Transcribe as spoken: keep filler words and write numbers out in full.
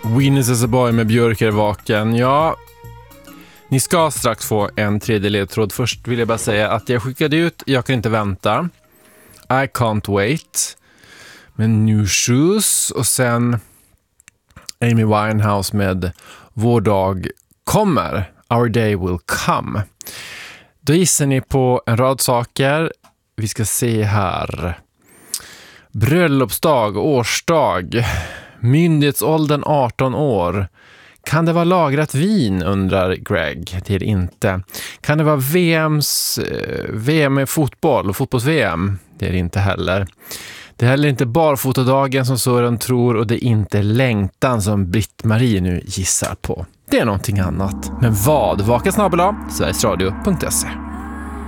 Witness as a boy med Björk är vaken. Ja, ni ska strax få en tredje ledtråd. Först vill jag bara säga att jag skickade ut Jag kan inte vänta, I can't wait med New Shoes och sen Amy Winehouse med Vår dag kommer, Our day will come. Då gissar ni på en rad saker. Vi ska se här. Bröllopsdag, årsdag, myndighetsåldern arton år. Kan det vara lagrat vin, undrar Greg. Det är det inte. Kan det vara V M's, eh, V M i fotboll och fotbolls-V M? Det är det inte heller. Det är heller inte barfotodagen som Sören tror och det är inte längtan som Britt-Marie nu gissar på. Det är någonting annat. Men vad? Vaka snabbela, sverigesradio punkt se.